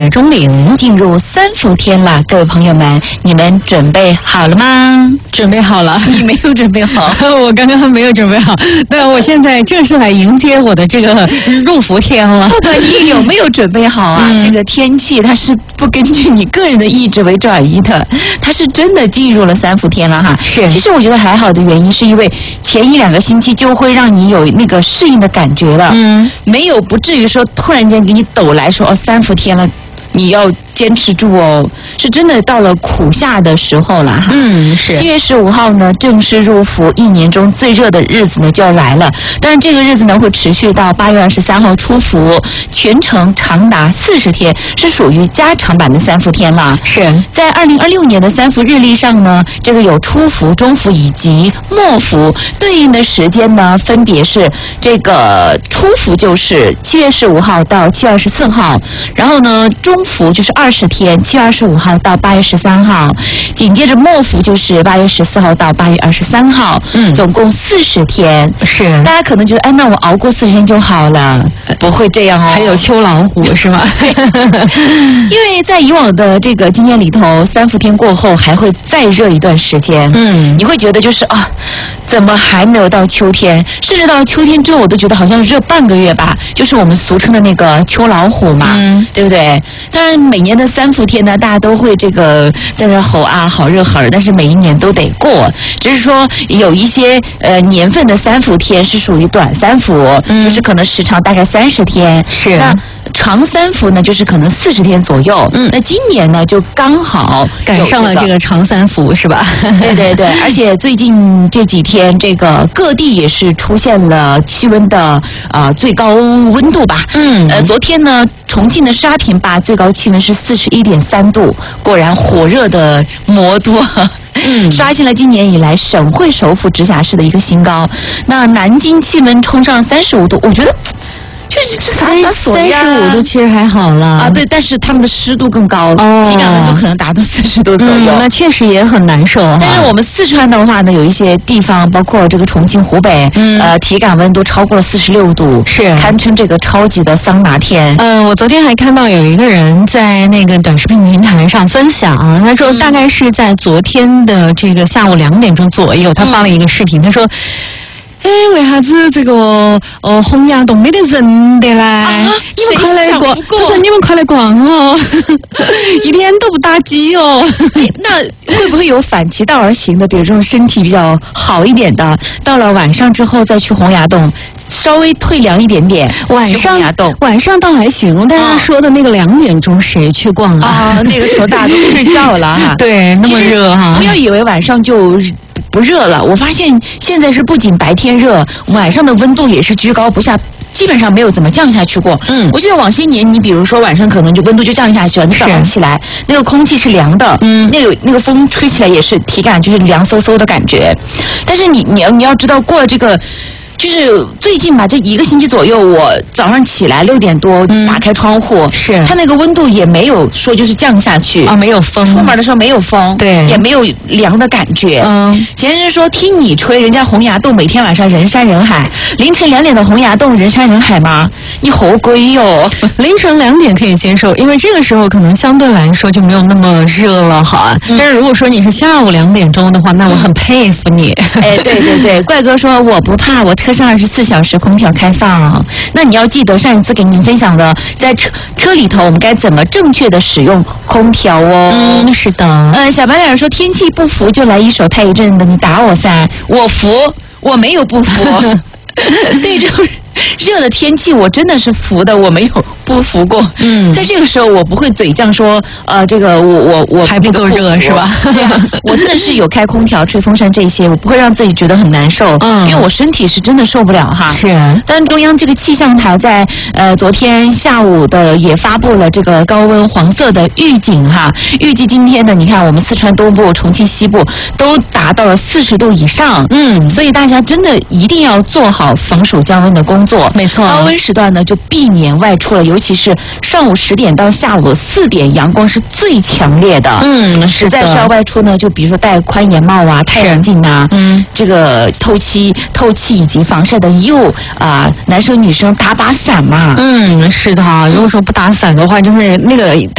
钟岭进入3伏天了，各位朋友们，你们准备好了吗？ 准备好了， 你没有准备好， 我刚刚没有准备好。那我现在正式来迎接我的这个入伏天了。 不管你有没有准备好啊，这个天气它是不根据你个人的意志为转移的，它是真的进入了3伏天了哈。 是， 其实我觉得还好的原因是因为前1-2个星期就会让你有那个适应的感觉了，没有不至于说突然间给你抖来说3伏天了。你要坚持住哦，是真的到了苦夏的时候了哈。 是。 7月15号呢，正式入伏，1年中最热的日子呢就要来了。当然，这个日子呢会持续到8月23号出伏，全程长达40天，是属于加长版的3伏天了。 是在2026年的3伏日历上呢，这个有初伏、中伏以及末伏，对应的时间呢分别是这个初伏就是7月15号到7月24号，然后呢中伏就是20天，7月25号到8月13号，紧接着末伏就是8月14号到8月23号，总共40天。 是， 大家可能觉得，哎，那我熬过40天就好了，不会这样哦。 还有秋老虎是吗？ 因为在以往的这个经验里头，3伏天过后还会再热一段时间。你会觉得就是啊，怎么还没有到秋天？甚至到了秋天之后，我都觉得好像热半个月吧，就是我们俗称的那个秋老虎嘛，对不对？当然，每年的3伏天呢，大家都会这个在那吼啊，好热好热，但是每一年都得过。只是说有一些年份的3伏天是属于短3伏，就是可能时长大概30天。 是。 那长3伏呢，就是可能40天左右。那今年呢，就刚好赶上了这个长3伏，是吧？ 对对对，而且最近这几天，这个各地也是出现了气温的最高温度吧。昨天呢，重庆的沙坪坝最高气温是41.3度，果然火热的魔都。刷新了今年以来省会首府直辖市的一个新高。那南京气温冲上35度，我觉得就是 35度其实还好了啊，对，但是他们的湿度更高，体感温度可能达到40度左右， 那确实也很难受。 但是我们四川的话呢，有一些地方，包括这个重庆、湖北，体感温度超过了46度， 是堪称这个超级的桑拿天。 我昨天还看到有一个人在那个短视频平台上分享，他说大概是在昨天的这个下午2点钟左右，他发了一个视频，他说。为啥子这个洪崖洞没得人的嘞？你们快来逛！他说你们快来逛哦，一点都不打击哦。 那会不会有反其道而行的？比如这种身体比较好一点的，到了晚上之后再去洪崖洞，稍微退凉一点点。 晚上倒还行，但是说的那个2点钟谁去逛啊？ 那个时候大家都睡觉了哈。 对，那么热哈。 不要以为晚上就不热了，我发现现在是不仅白天热，晚上的温度也是居高不下，基本上没有怎么降下去过。我记得往些年，你比如说晚上可能就温度就降下去了，你早上起来那个空气是凉的，那个风吹起来也是体感就是凉飕飕的感觉。但是你要知道过这个。就是最近吧，这1个星期左右，我早上起来6点多打开窗户， 是它那个温度也没有说就是降下去啊，没有风， 出门的时候没有风， 对， 也没有凉的感觉。前人说听你吹，人家洪崖洞每天晚上人山人海，凌晨2点的洪崖洞人山人海吗？你好鬼哟！ 凌晨2点可以接受，因为这个时候可能相对来说就没有那么热了哈。但是如果说你是下午2点钟的话，那我很佩服你。 哎，对对对，怪哥说我不怕，我车上24小时空调开放。那你要记得上一次给您分享的，在车里头我们该怎么正确的使用空调哦。 是的。 小白脸说天气不服就来一首太一阵的，你打我噻，我服，我没有不服。对，这种热的天气我真的是服的，我没有不服过。在这个时候我不会嘴犟说，这个我还不够热是吧？ 对啊，我真的是有开空调、吹风扇这些，我不会让自己觉得很难受，因为我身体是真的受不了哈。 是。 但中央这个气象台在昨天下午的也发布了这个高温黄色的预警哈，预计今天的你看我们四川东部、重庆西部都达到了40度以上。所以大家真的一定要做好防暑降温的工工作。 没错， 高温时段呢就避免外出了，尤其是上午10点到下午4点，阳光是最强烈的。实在是要外出呢，就比如说戴宽檐帽啊、太阳镜啊，这个透气以及防晒的柚啊，男生女生打把伞嘛。 是的，如果说不打伞的话，就是那个